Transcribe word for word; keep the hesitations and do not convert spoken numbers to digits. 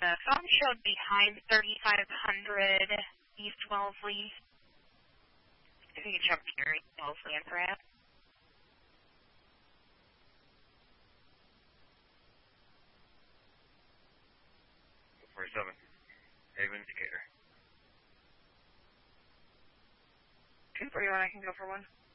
The phone showed behind thirty-five hundred East Wellesley. If you could jump here, Wellesley and Pratt. forty-seven. Haven Decatur. two forty-one, I can go for one.